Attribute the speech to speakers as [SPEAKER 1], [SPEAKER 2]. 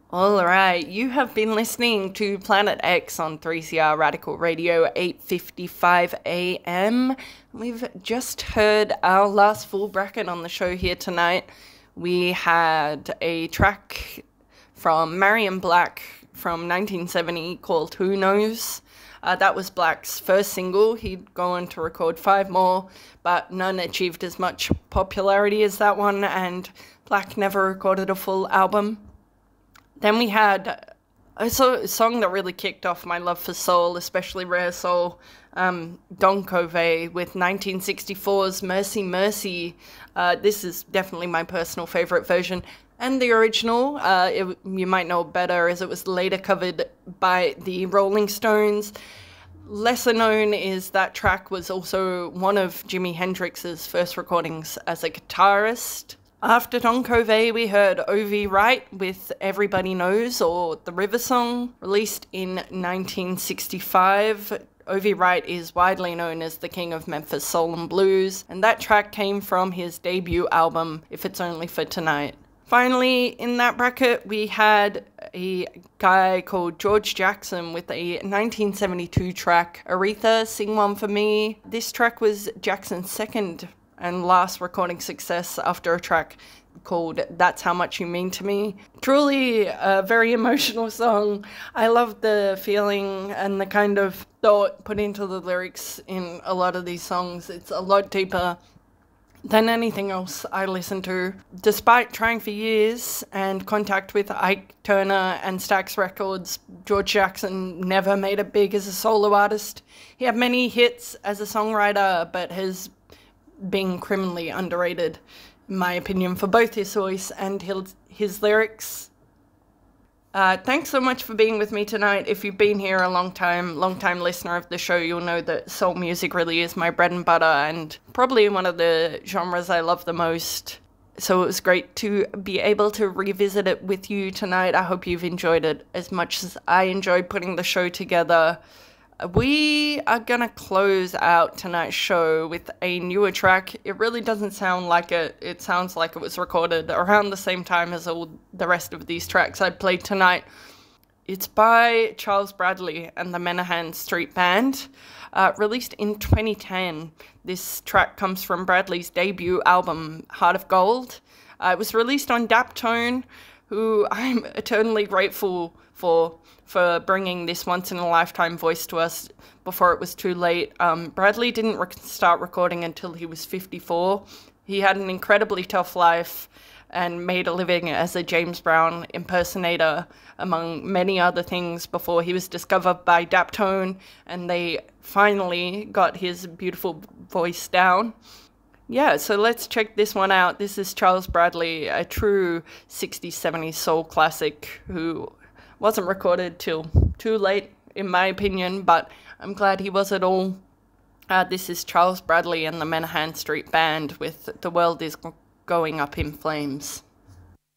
[SPEAKER 1] All right, you have been listening to Planet X on 3CR Radical Radio, 8:55 a.m. We've just heard our last full bracket on the show here tonight. We had a track from Marion Black from 1970 called Who Knows. That was Black's first single. He'd go on to record 5 more, but none achieved as much popularity as that one, and Black never recorded a full album. Then we had a song that really kicked off my love for soul, especially rare soul, Don Covey with 1964's Mercy Mercy. This is definitely my personal favorite version. And the original, you might know better as it was later covered by the Rolling Stones. Lesser known is that track was also one of Jimi Hendrix's first recordings as a guitarist. After Don Covey, we heard O.V. Wright with Everybody Knows, or The River Song, released in 1965. O.V. Wright is widely known as the king of Memphis soul and blues, and that track came from his debut album, If It's Only for Tonight. Finally, in that bracket, we had a guy called George Jackson with a 1972 track, Aretha, Sing One For Me. This track was Jackson's second and last recording success after a track called That's How Much You Mean to Me. Truly a very emotional song. I love the feeling and the kind of thought put into the lyrics in a lot of these songs. It's a lot deeper than anything else I listen to. Despite trying for years and contact with Ike Turner and Stax Records, George Jackson never made it big as a solo artist. He had many hits as a songwriter, but has been criminally underrated, in my opinion, for both his voice and his lyrics. Thanks so much for being with me tonight. If you've been here a long time listener of the show, you'll know that soul music really is my bread and butter and probably one of the genres I love the most. So it was great to be able to revisit it with you tonight. I hope you've enjoyed it as much as I enjoyed putting the show together. We are going to close out tonight's show with a newer track. It really doesn't sound like it. It sounds like it was recorded around the same time as all the rest of these tracks I played tonight. It's by Charles Bradley and the Menahan Street Band, released in 2010. This track comes from Bradley's debut album, Heart of Gold. It was released on Daptone, who I'm eternally grateful for bringing this once-in-a-lifetime voice to us before it was too late. Bradley didn't start recording until he was 54. He had an incredibly tough life and made a living as a James Brown impersonator, among many other things, before he was discovered by Daptone, and they finally got his beautiful voice down. Yeah, so let's check this one out. This is Charles Bradley, a true 60s, 70s soul classic who wasn't recorded till too late, in my opinion, but I'm glad he was at all. This is Charles Bradley and the Menahan Street Band with The World Is Going Up in Flames.